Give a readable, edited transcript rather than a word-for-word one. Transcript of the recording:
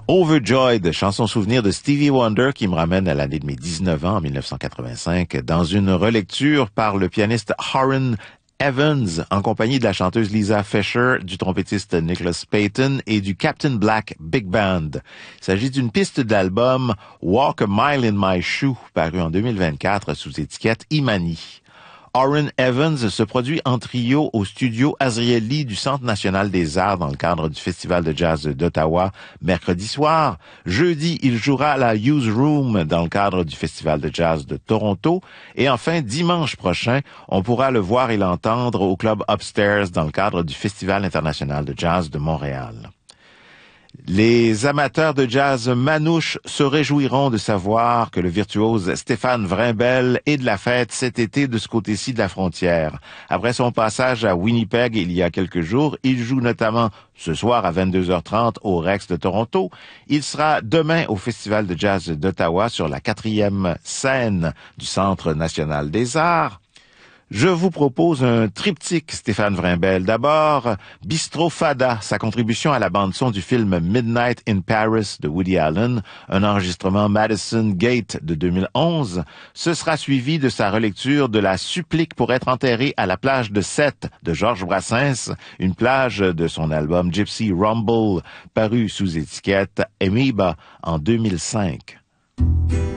Overjoyed, chanson souvenir de Stevie Wonder qui me ramène à l'année de mes 19 ans, en 1985, dans une relecture par le pianiste Orrin Evans, en compagnie de la chanteuse Lisa Fischer, du trompettiste Nicholas Payton et du Captain Black Big Band. Il s'agit d'une piste de l'album Walk a Mile in My Shoe, paru en 2024 sous étiquette Imani. Orrin Evans se produit en trio au studio Azrieli du Centre national des arts dans le cadre du Festival de jazz d'Ottawa mercredi soir. Jeudi, il jouera à la Hughes Room dans le cadre du Festival de jazz de Toronto. Et enfin, dimanche prochain, on pourra le voir et l'entendre au Club Upstairs dans le cadre du Festival international de jazz de Montréal. Les amateurs de jazz manouche se réjouiront de savoir que le virtuose Stéphane Vrimbel est de la fête cet été de ce côté-ci de la frontière. Après son passage à Winnipeg il y a quelques jours, il joue notamment ce soir à 22h30 au Rex de Toronto. Il sera demain au Festival de jazz d'Ottawa sur la 4e scène du Centre national des arts. Je vous propose un triptyque Stéphane Vrimbel. D'abord, Bistro Fada, sa contribution à la bande-son du film Midnight in Paris de Woody Allen, un enregistrement Madison Gate de 2011. Ce sera suivi de sa relecture de La Supplique pour être enterré à la plage de Sète de Georges Brassens, une plage de son album Gypsy Rumble, paru sous étiquette Amoeba en 2005.